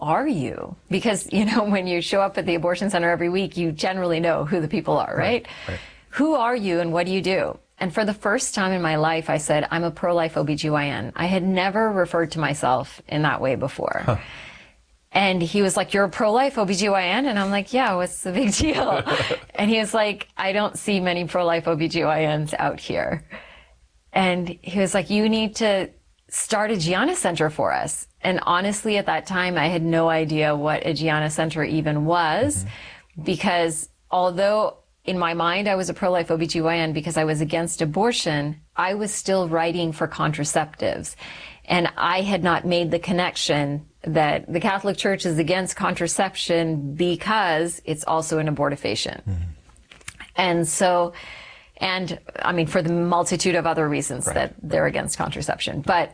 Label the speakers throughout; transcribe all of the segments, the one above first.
Speaker 1: are you? Because, you know, when you show up at the abortion center every week, you generally know who the people are, right?
Speaker 2: Right.
Speaker 1: Who are you and what do you do? And for the first time in my life, I said, I'm a pro-life OBGYN. I had never referred to myself in that way before. Huh. And he was like, you're a pro-life OBGYN? And I'm like, yeah, what's the big deal? And he was like, I don't see many pro-life OBGYNs out here. And he was like, you need to start a Gianna Center for us. And honestly, at that time, I had no idea what a Gianna Center even was, because although in my mind I was a pro-life OBGYN because I was against abortion, I was still writing for contraceptives. And I had not made the connection that the Catholic Church is against contraception because it's also an abortifacient. And so, and I mean, for the multitude of other reasons that they're against contraception. But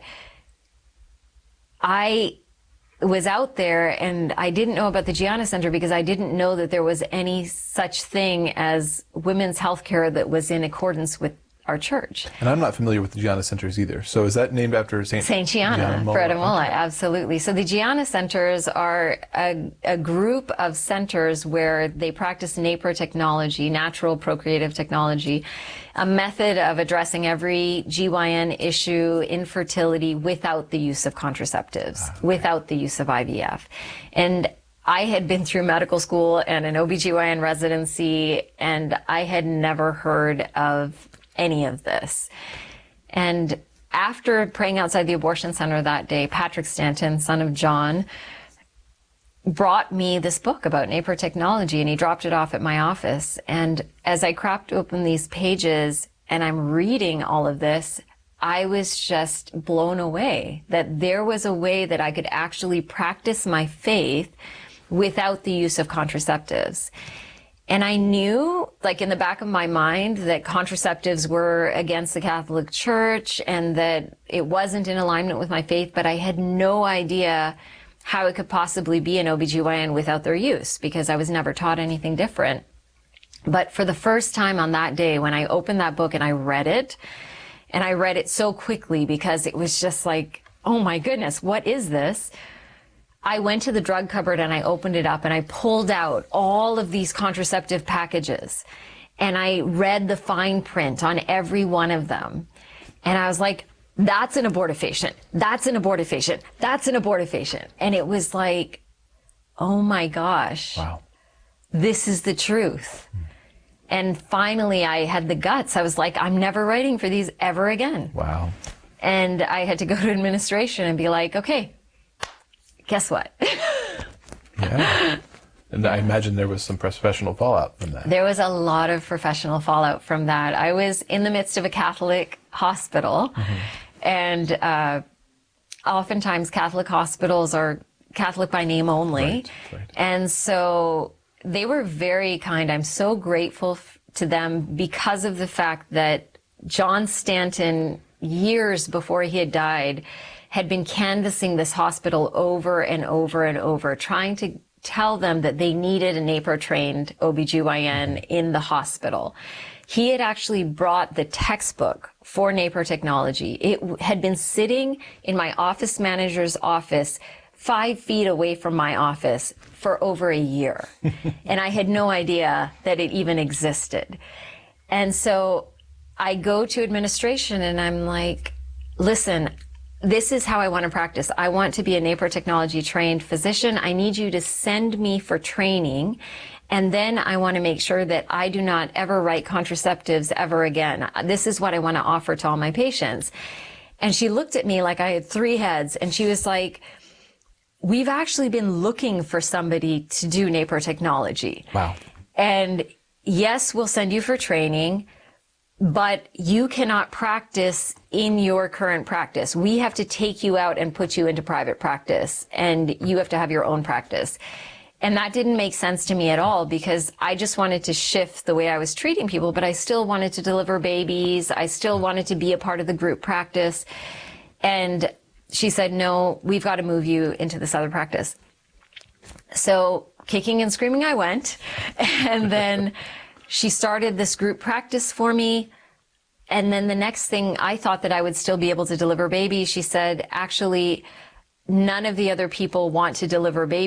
Speaker 1: I was out there and I didn't know about the Gianna Center because I didn't know that there was any such thing as women's health care that was in accordance with our church.
Speaker 2: And I'm not familiar with the Gianna Centers either. So is that named after Saint
Speaker 1: Gianna Fred Amola? Absolutely. So the Gianna Centers are a group of centers where they practice NAPR technology, natural procreative technology, a method of addressing every GYN issue, infertility, without the use of contraceptives, without the use of IVF. And I had been through medical school and an OBGYN residency, and I had never heard of any of this. And after praying outside the abortion center that day, Patrick Stanton, son of John, brought me this book about NAPR technology, and he dropped it off at my office. And as I cracked open these pages and I'm reading all of this, I was just blown away that there was a way that I could actually practice my faith without the use of contraceptives. And I knew, like in the back of my mind, that contraceptives were against the Catholic Church and that it wasn't in alignment with my faith, but I had no idea how it could possibly be an OBGYN without their use, because I was never taught anything different. But for the first time on that day, when I opened that book and I read it, and I read it so quickly because it was just like, oh my goodness, what is this? I went to the drug cupboard and I opened it up and I pulled out all of these contraceptive packages and I read the fine print on every one of them. And I was like, that's an abortifacient. That's an abortifacient. That's an abortifacient. And it was like, oh my gosh.
Speaker 2: Wow.
Speaker 1: This is the truth. And finally I had the guts. I was like, I'm never writing for these ever again.
Speaker 2: Wow.
Speaker 1: And I had to go to administration and be like, okay, guess what?
Speaker 2: Yeah. And I imagine there was some professional fallout from that.
Speaker 1: There was a lot of professional fallout from that. I was in the midst of a Catholic hospital, and oftentimes Catholic hospitals are Catholic by name only.
Speaker 2: Right.
Speaker 1: And so they were very kind. I'm so grateful to them because of the fact that John Stanton, years before he had died, had been canvassing this hospital over and over and over, trying to tell them that they needed a NAPR-trained OBGYN in the hospital. He had actually brought the textbook for NAPR technology. It had been sitting in my office manager's office 5 feet away from my office for over a year. And I had no idea that it even existed. And so I go to administration and I'm like, listen, this is how I want to practice. I want to be a NAPR technology trained physician. I need you to send me for training. And then I want to make sure that I do not ever write contraceptives ever again. This is what I want to offer to all my patients. And she looked at me like I had 3 heads and she was like, we've actually been looking for somebody to do NAPR technology.
Speaker 2: Wow.
Speaker 1: And yes, we'll send you for training, but you cannot practice in your current practice. We have to take you out and put you into private practice, and you have to have your own practice. And that didn't make sense to me at all because I just wanted to shift the way I was treating people, but I still wanted to deliver babies. I still wanted to be a part of the group practice. And she said, no, we've got to move you into this other practice. So kicking and screaming I went. And then she started this group practice for me. And then the next thing, I thought that I would still be able to deliver babies. She said, actually, none of the other people want to deliver babies.